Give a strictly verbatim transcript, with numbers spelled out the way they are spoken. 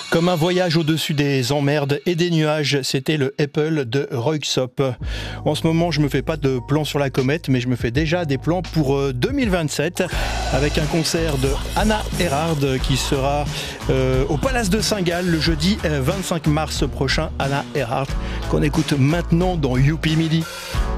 Comme un voyage au-dessus des emmerdes et des nuages, c'était le Apple de Röyksopp. En ce moment, je me fais pas de plans sur la comète, mais je me fais déjà des plans pour deux mille vingt-sept avec un concert de Anna Erhard qui sera euh, au Palace de Saint-Gall le jeudi vingt-cinq mars prochain. Anna Erhard qu'on écoute maintenant dans Youpi Midi.